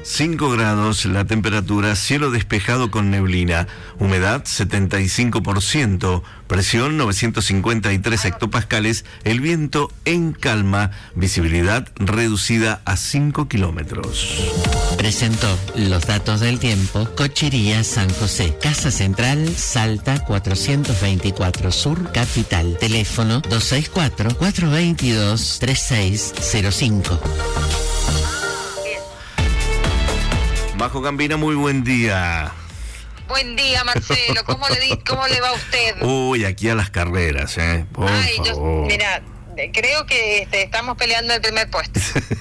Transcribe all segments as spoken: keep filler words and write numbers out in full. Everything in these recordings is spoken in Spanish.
cinco grados la temperatura, cielo despejado con neblina, humedad setenta y cinco por ciento, presión novecientos cincuenta y tres hectopascales, el viento en calma, visibilidad reducida a cinco kilómetros. Presentó los datos del tiempo Cochería San José, Casa Central, Salta cuatrocientos veinticuatro Sur, Capital. Teléfono dos seis cuatro, cuatro dos dos, tres seis cero cinco. Majo Gambina, muy buen día. Buen día, Marcelo. ¿Cómo le, di, cómo le va a usted? Uy, aquí a las carreras, ¿eh? Por Ay, favor. yo, mira, creo que este, estamos peleando el primer puesto.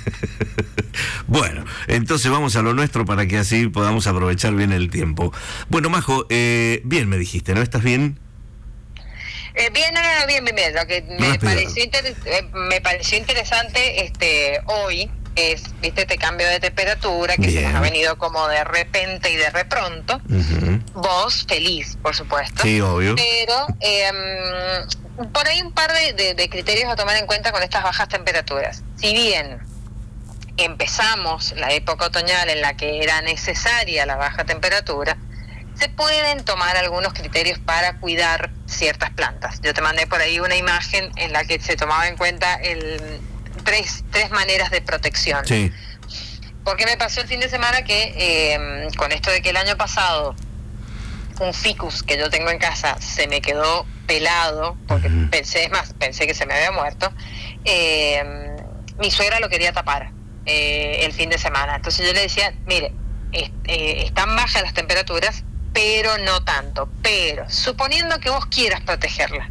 Bueno, entonces vamos a lo nuestro para que así podamos aprovechar bien el tiempo. Bueno, Majo, eh, bien me dijiste, ¿no? ¿Estás bien? Eh, bien, no, no, no, bien, bien, bien. Lo que me pareció, inter- eh, me pareció interesante este hoy es, viste, este cambio de temperatura que bien. Se nos ha venido como de repente y de repronto. Uh-huh. Vos, feliz, por supuesto. Sí, obvio. Pero eh, por ahí un par de, de, de criterios a tomar en cuenta con estas bajas temperaturas. Si bien empezamos la época otoñal en la que era necesaria la baja temperatura, se pueden tomar algunos criterios para cuidar ciertas plantas. Yo te mandé por ahí una imagen en la que se tomaba en cuenta el tres, tres maneras de protección. Sí. Porque me pasó el fin de semana que eh, con esto de que el año pasado un ficus que yo tengo en casa se me quedó pelado, porque uh-huh. pensé, es más, pensé que se me había muerto, eh, mi suegra lo quería tapar eh, el fin de semana. Entonces yo le decía, mire, es, eh, están bajas las temperaturas, pero no tanto. Pero suponiendo que vos quieras protegerla,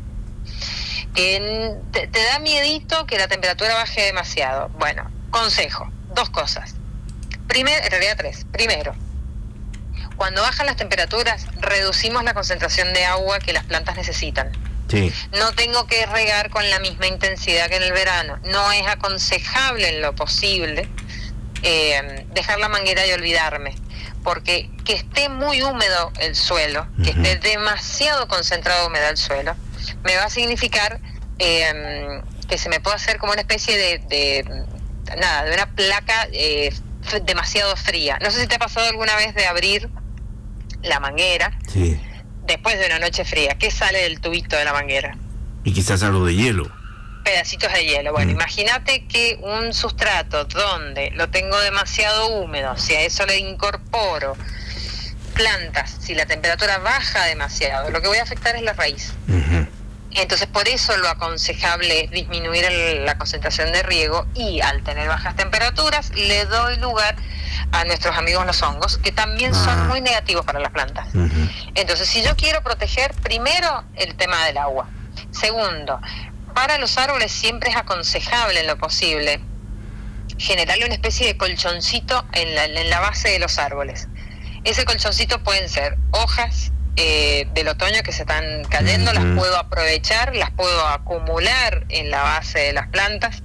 eh, te, te da miedito que la temperatura baje demasiado. Bueno, consejo, dos cosas. Primero, en realidad tres. Primero, cuando bajan las temperaturas, reducimos la concentración de agua que las plantas necesitan. Sí. No tengo que regar con la misma intensidad que en el verano. No es aconsejable en lo posible eh, dejar la manguera y olvidarme, porque que esté muy húmedo el suelo, uh-huh. que esté demasiado concentrado humedad el suelo, me va a significar eh, que se me puede hacer como una especie de, de nada, de una placa eh, f- demasiado fría. No sé si te ha pasado alguna vez de abrir la manguera sí. después de una noche fría. ¿Qué sale del tubito de la manguera? Y quizás algo de hielo. Pedacitos de hielo. Bueno, mm. imagínate que un sustrato donde lo tengo demasiado húmedo, si a eso le incorporo plantas, si la temperatura baja demasiado, lo que voy a afectar es la raíz. Uh-huh. Entonces, por eso lo aconsejable es disminuir el, la concentración de riego, y al tener bajas temperaturas le doy lugar a nuestros amigos los hongos, que también ah. son muy negativos para las plantas. Uh-huh. Entonces, si yo quiero proteger, primero, el tema del agua. Segundo, para los árboles siempre es aconsejable en lo posible generarle una especie de colchoncito en la, en la base de los árboles. Ese colchoncito pueden ser hojas eh, del otoño que se están cayendo, uh-huh. las puedo aprovechar, las puedo acumular en la base de las plantas.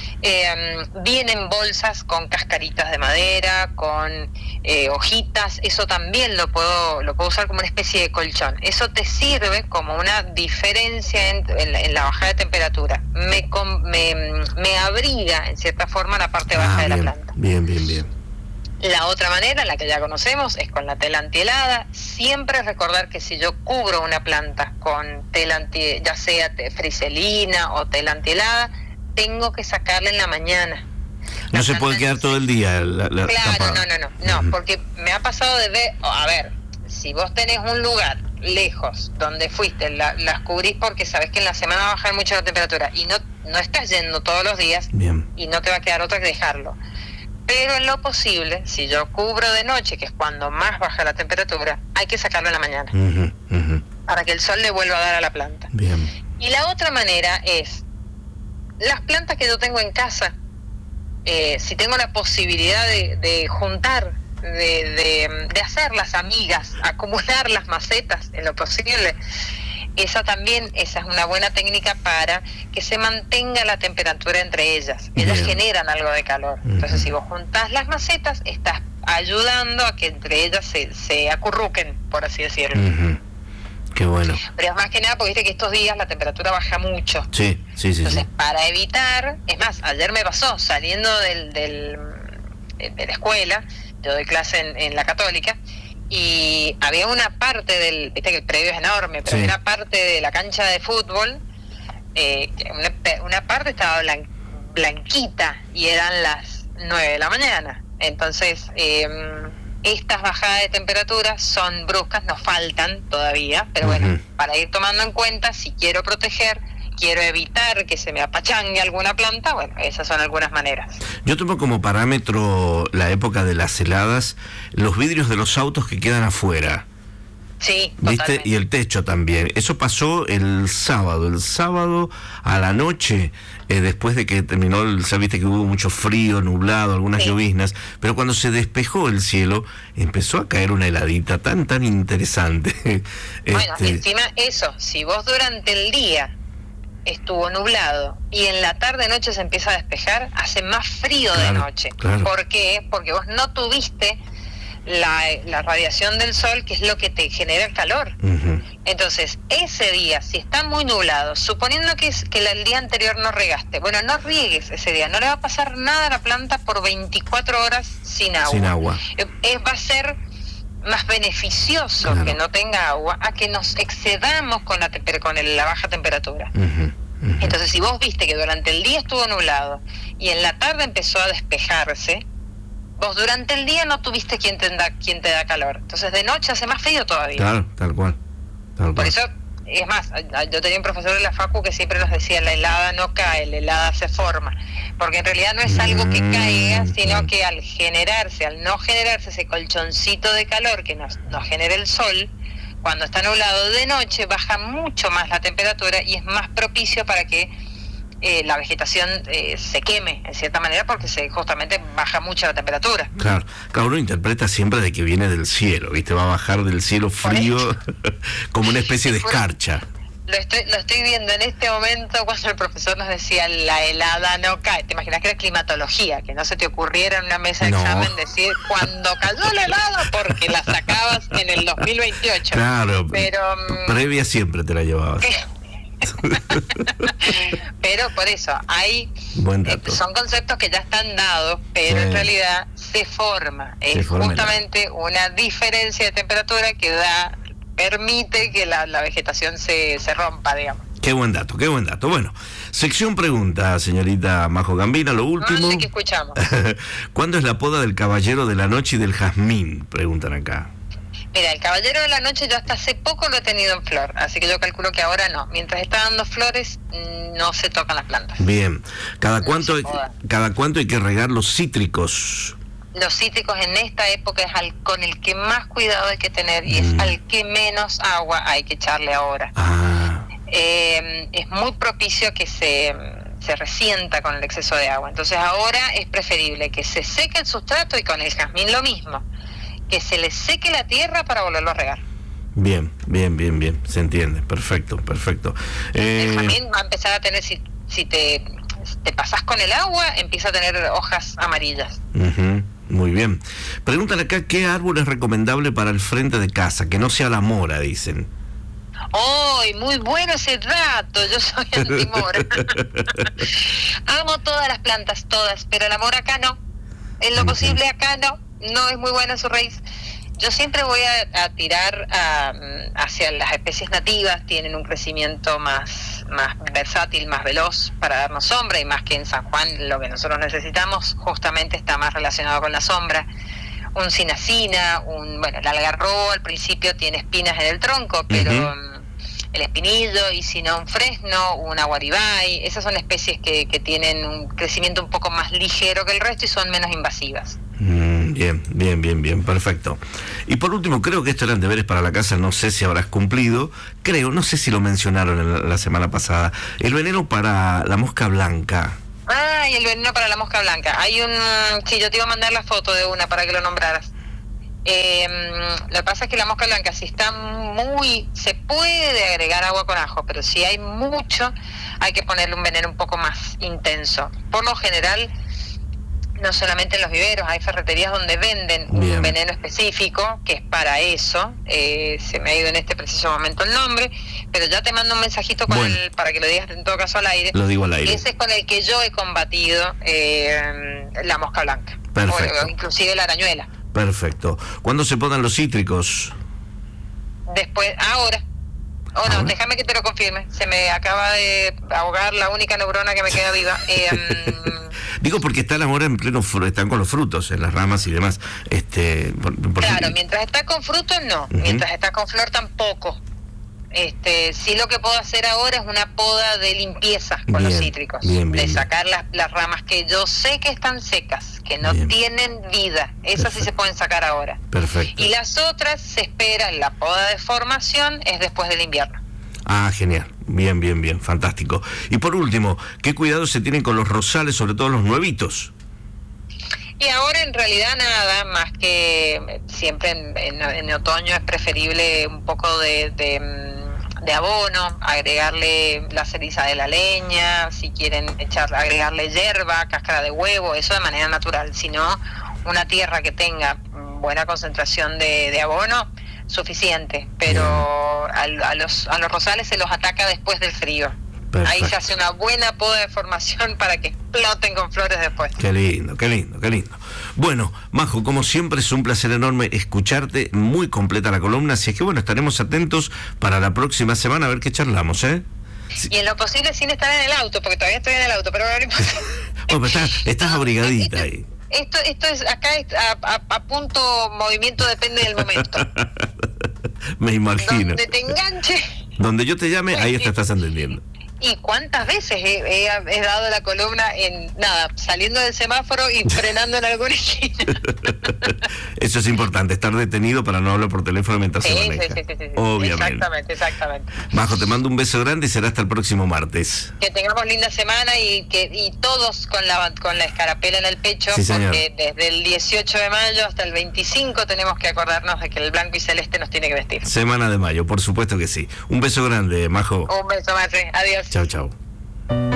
Eh, vienen bolsas con cascaritas de madera, con eh, hojitas, eso también lo puedo lo puedo usar como una especie de colchón. Eso te sirve como una diferencia en, en, la, en la bajada de temperatura. Me, me, me abriga en cierta forma la parte baja ah, bien, de la planta. Bien, bien, bien. La otra manera, la que ya conocemos, es con la tela antihelada. Siempre recordar que si yo cubro una planta con tela anti, ya sea friselina o tela antihelada, tengo que sacarla en la mañana. No la se puede quedar todo el día la, la Claro, tapada. no, no, no, no, porque me ha pasado de ver, a ver, si vos tenés un lugar lejos donde fuiste, la, las cubrís porque sabés que en la semana va a bajar mucho la temperatura y no, no estás yendo todos los días. Bien. Y no te va a quedar otra que dejarlo. Pero en lo posible, si yo cubro de noche, que es cuando más baja la temperatura, hay que sacarlo en la mañana, uh-huh, uh-huh. para que el sol le vuelva a dar a la planta. Bien. Y la otra manera es, las plantas que yo tengo en casa, eh, si tengo la posibilidad de, de juntar, de, de, de hacerlas amigas, acumular las macetas en lo posible, esa también, esa es una buena técnica para que se mantenga la temperatura entre ellas. Ellas Bien. generan algo de calor. Uh-huh. Entonces, si vos juntás las macetas, estás ayudando a que entre ellas se, se acurruquen, por así decirlo. Uh-huh. Qué bueno. Pero es más que nada porque viste que estos días la temperatura baja mucho. Sí, sí, sí. Entonces, sí. para evitar, es más, ayer me pasó, saliendo del, del, de la escuela, yo doy clase en, en la Católica, y había una parte del, viste que el predio es enorme, pero sí. había una parte de la cancha de fútbol, eh, una, una parte estaba blan, blanquita y eran las nueve de la mañana. Entonces, eh, estas bajadas de temperatura son bruscas, nos faltan todavía, pero bueno, uh-huh. para ir tomando en cuenta, si quiero proteger, quiero evitar que se me apachangue alguna planta, bueno, esas son algunas maneras. Yo tomo como parámetro la época de las heladas, los vidrios de los autos que quedan afuera. Sí, ¿viste? Totalmente. Y el techo también. Eso pasó el sábado. El sábado a la noche, eh, después de que terminó el, ya viste que hubo mucho frío, nublado, algunas sí. lloviznas, pero cuando se despejó el cielo, empezó a caer una heladita tan, tan interesante. Bueno, este... encima eso, si vos durante el día estuvo nublado y en la tarde noche se empieza a despejar, hace más frío claro, de noche. Claro. ¿Por qué? Porque vos no tuviste la, la radiación del sol, que es lo que te genera el calor. Uh-huh. Entonces, ese día, si está muy nublado, suponiendo que, es, que el día anterior no regaste, bueno, no riegues ese día, no le va a pasar nada a la planta por veinticuatro horas sin agua. Sin agua. Eh, va a ser más beneficioso claro. que no tenga agua a que nos excedamos con la, con el, la baja temperatura. Uh-huh, uh-huh. Entonces, si vos viste que durante el día estuvo nublado y en la tarde empezó a despejarse, vos durante el día no tuviste quien te da, quien te da calor. Entonces, de noche hace más frío todavía. Claro, tal cual. Tal Por cual. eso, es más, yo tenía un profesor de la facu que siempre nos decía, la helada no cae, la helada se forma. Porque en realidad no es algo que caiga, sino que al generarse, al no generarse ese colchoncito de calor que nos, nos genera el sol, cuando está nublado de noche baja mucho más la temperatura y es más propicio para que eh, la vegetación eh, se queme, en cierta manera, porque se justamente baja mucho la temperatura. Claro, cada uno interpreta siempre de que viene del cielo, ¿viste? Va a bajar del cielo frío como una especie de escarcha. Lo estoy, lo estoy viendo en este momento cuando el profesor nos decía la helada no cae. ¿Te imaginas que era climatología? Que no se te ocurriera en una mesa de no. examen decir cuando cayó la helada porque la sacabas en el dos mil veintiocho. Claro, pero previa siempre te la llevabas. Pero por eso hay Buen dato. Eh, son conceptos que ya están dados, pero sí. en realidad se forma. Se es forma justamente la... una diferencia de temperatura que da permite que la, la vegetación se, se rompa, digamos. Qué buen dato, qué buen dato. Bueno, sección pregunta, señorita Majo Gambina, lo último. No sé qué escuchamos. ¿Cuándo es la poda del caballero de la noche y del jazmín? Preguntan acá. Mira, el caballero de la noche yo hasta hace poco lo he tenido en flor, así que yo calculo que ahora no. Mientras está dando flores, no se tocan las plantas. Bien. ¿Cada no cuánto, hay, cada cuánto hay que regar los cítricos? Los cítricos en esta época es al, con el que más cuidado hay que tener y mm. es al que menos agua hay que echarle ahora. Ah. Eh, es muy propicio que se, se resienta con el exceso de agua. Entonces ahora es preferible que se seque el sustrato y con el jazmín lo mismo. Que se le seque la tierra para volverlo a regar. Bien, bien, bien, bien, se entiende, perfecto, perfecto. Eh... El jazmín va a empezar a tener, si, si te, te pasas con el agua, empieza a tener hojas amarillas. Uh-huh, muy bien. Preguntan acá, ¿qué árbol es recomendable para el frente de casa? Que no sea la mora, dicen. ¡Ay, muy bueno ese dato! Yo soy antimora. Amo todas las plantas, todas, pero la mora acá no. En lo uh-huh. posible acá no. No es muy buena su raíz. Yo siempre voy a, a tirar a, hacia las especies nativas, tienen un crecimiento más, más versátil, más veloz para darnos sombra, y más que en San Juan lo que nosotros necesitamos justamente está más relacionado con la sombra. Un cinacina, un, bueno, el algarrobo al principio tiene espinas en el tronco, pero uh-huh. el espinillo, y si no un fresno, un aguaribay, esas son especies que, que tienen un crecimiento un poco más ligero que el resto y son menos invasivas. Mm, bien, bien, bien, bien, perfecto. Y por último, creo que esto eran deberes para la casa, no sé si habrás cumplido, creo, no sé si lo mencionaron la, la semana pasada, el veneno para la mosca blanca. Ah, y el veneno para la mosca blanca. Hay un... Sí, yo te iba a mandar la foto de una para que lo nombraras. Eh, lo que pasa es que la mosca blanca, si está muy... Se puede agregar agua con ajo, pero si hay mucho, hay que ponerle un veneno un poco más intenso. Por lo general, no solamente en los viveros, hay ferreterías donde venden Bien. un veneno específico que es para eso. Eh, se me ha ido en este preciso momento el nombre, pero ya te mando un mensajito con bueno. el, para que lo digas en todo caso al aire. Lo digo al aire. Ese es con el que yo he combatido eh, la mosca blanca. Perfecto. O, o inclusive la arañuela. Perfecto. ¿Cuándo se podan los cítricos? Después, ahora. Oh, no, ¿Ahora? déjame que te lo confirme. Se me acaba de ahogar la única neurona que me queda viva. Eh, um, Digo porque están ahora en pleno fru- están con los frutos en las ramas y demás. Este, por, por claro, ejemplo- mientras está con frutos no, Uh-huh. mientras está con flor tampoco. Este, sí, lo que puedo hacer ahora es una poda de limpieza con Bien, los cítricos, bien, bien, de bien. sacar las, las ramas que yo sé que están secas, que no Bien. tienen vida. Esas sí Perfecto. se pueden sacar ahora. Perfecto. Y las otras se esperan, la poda de formación es después del invierno. Ah, genial. Bien, bien, bien. Fantástico. Y por último, ¿qué cuidados se tienen con los rosales, sobre todo los nuevitos? Y ahora en realidad nada, más que eh, siempre en, en- en otoño es preferible un poco de, de, mm, de abono, agregarle la ceniza de la leña, si quieren echar, agregarle hierba, cáscara de huevo, eso de manera natural. Si no, una tierra que tenga mm, buena concentración de, de abono, suficiente. Pero a, a los, a los rosales se los ataca después del frío. Perfecto. Ahí se hace una buena poda de formación para que exploten con flores después. Qué lindo, qué lindo, qué lindo. Bueno, Majo, como siempre es un placer enorme escucharte, muy completa la columna, así es que bueno, estaremos atentos para la próxima semana a ver qué charlamos, ¿eh? Sí. Y en lo posible sin estar en el auto, porque todavía estoy en el auto, pero no importa. Bueno, pero estás, estás abrigadita ahí. Esto, esto es, acá es a, a, a punto movimiento, depende del momento. Me imagino. Donde te enganche. Donde yo te llame, ahí te estás entendiendo. ¿Y cuántas veces he, he, he dado la columna en, nada, saliendo del semáforo y frenando en alguna esquina? Eso es importante, estar detenido para no hablar por teléfono mientras Sí, se sí, maneja. sí, sí, sí, sí. Obviamente. Exactamente, exactamente. Majo, te mando un beso grande y será hasta el próximo martes. Que tengamos linda semana y que y todos con la con la escarapela en el pecho, Sí, señor. porque desde el dieciocho de mayo hasta el veinticinco tenemos que acordarnos de que el blanco y celeste nos tiene que vestir. Semana de mayo, por supuesto que sí. Un beso grande, Majo. Un beso, Matri. Adiós. Chao, chao.